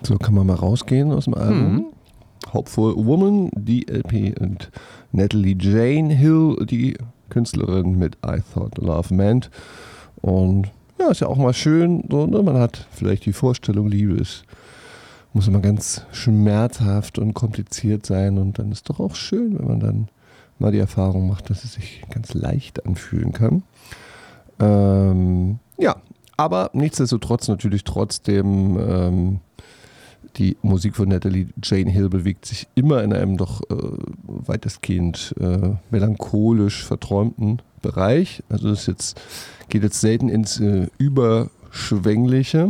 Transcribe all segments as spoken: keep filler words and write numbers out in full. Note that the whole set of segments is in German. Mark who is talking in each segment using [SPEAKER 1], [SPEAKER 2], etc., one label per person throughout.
[SPEAKER 1] So kann man mal rausgehen aus dem Album. Mhm. Hopeful Woman, die L P, und Natalie Jane Hill, die Künstlerin mit I Thought Love Meant. Und ja, ist ja auch mal schön, so, ne? Man hat vielleicht die Vorstellung, Liebe ist, muss immer ganz schmerzhaft und kompliziert sein, und dann ist doch auch schön, wenn man dann mal die Erfahrung macht, dass es sich ganz leicht anfühlen kann. Ähm, ja, aber nichtsdestotrotz natürlich trotzdem ähm, die Musik von Natalie Jane Hill bewegt sich immer in einem doch äh, weitestgehend äh, melancholisch verträumten Bereich. Also es jetzt, geht jetzt selten ins äh, Überschwängliche.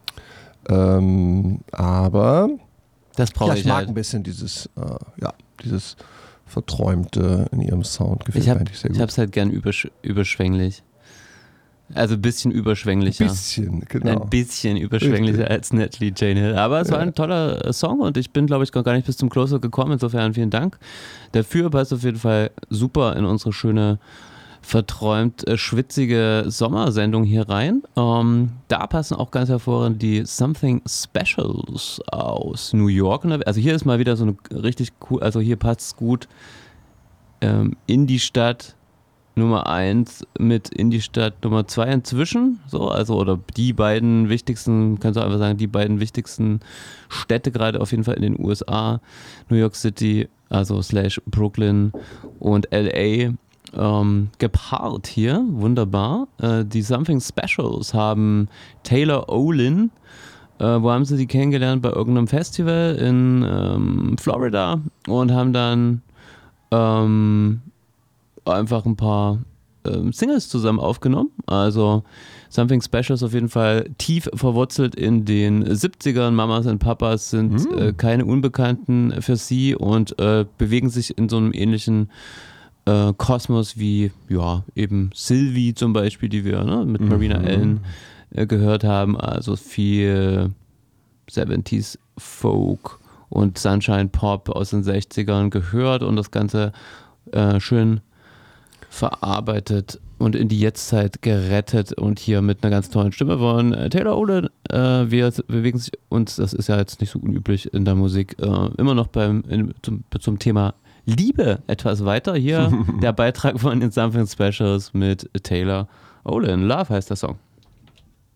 [SPEAKER 1] Ähm, aber
[SPEAKER 2] das brauche
[SPEAKER 1] ja,
[SPEAKER 2] ich
[SPEAKER 1] ich mag
[SPEAKER 2] halt.
[SPEAKER 1] ein bisschen dieses, äh, ja, dieses Verträumte in ihrem Sound. Gefällt
[SPEAKER 2] ich
[SPEAKER 1] mir
[SPEAKER 2] hab,
[SPEAKER 1] eigentlich sehr gut.
[SPEAKER 2] Ich habe es halt gern übersch- überschwänglich. Also ein bisschen überschwänglicher.
[SPEAKER 1] Ein bisschen, genau.
[SPEAKER 2] Ein bisschen überschwänglicher
[SPEAKER 1] Richtig.
[SPEAKER 2] als Natalie Jane Hill. Aber es
[SPEAKER 1] Ja.
[SPEAKER 2] war ein toller äh, Song, und ich bin, glaube ich, gar nicht bis zum Closer gekommen. Insofern vielen Dank dafür. Passt auf jeden Fall super in unsere schöne, verträumt äh, schwitzige Sommersendung hier rein. Ähm, da passen auch ganz hervorragend die Something Specials aus New York. Also hier ist mal wieder so eine richtig cool, also hier passt es gut ähm, in die Stadt Nummer eins mit in die Stadt Nummer zwei inzwischen, so, also, oder die beiden wichtigsten, kannst du einfach sagen, die beiden wichtigsten Städte gerade auf jeden Fall in den U S A, New York City, also slash Brooklyn und L A, ähm, gepaart hier, wunderbar. Äh, die Something Specials haben Taylor Olin, äh, wo haben sie die kennengelernt? Bei irgendeinem Festival in ähm, Florida, und haben dann ähm, einfach ein paar ähm, Singles zusammen aufgenommen. Also Something Special ist auf jeden Fall tief verwurzelt in den siebzigern. Mamas und Papas sind mm. äh, keine Unbekannten für sie, und äh, bewegen sich in so einem ähnlichen äh, Kosmos wie, ja, eben Sylvie zum Beispiel, die wir ne, mit Marina mm. Allen äh, gehört haben. Also viel siebziger Folk und Sunshine Pop aus den sechzigern gehört und das Ganze äh, schön verarbeitet und in die Jetztzeit gerettet, und hier mit einer ganz tollen Stimme von Taylor Olin. Äh, wir bewegen sich uns, das ist ja jetzt nicht so unüblich in der Musik, äh, immer noch beim in, zum, zum Thema Liebe etwas weiter. Hier der Beitrag von den Something Specials mit Taylor Olin. Love heißt der Song.